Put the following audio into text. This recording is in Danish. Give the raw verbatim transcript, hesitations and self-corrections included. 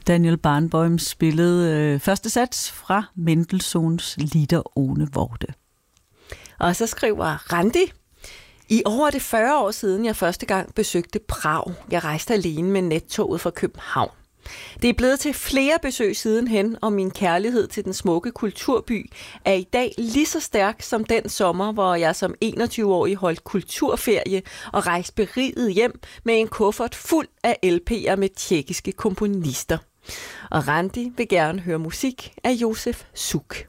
Daniel Barenboim spillede øh, første sats fra Mendelssohns Lieder ohne Worte. Og så skriver Randi: I år er det fyrre år siden, jeg første gang besøgte Prag. Jeg rejste alene med nattoget fra København. Det er blevet til flere besøg sidenhen, og min kærlighed til den smukke kulturby er i dag lige så stærk som den sommer, hvor jeg som enogtyve-årig holdt kulturferie og rejste beriget hjem med en kuffert fuld af L P'er med tjekkiske komponister. Og Randi vil gerne høre musik af Josef Suk.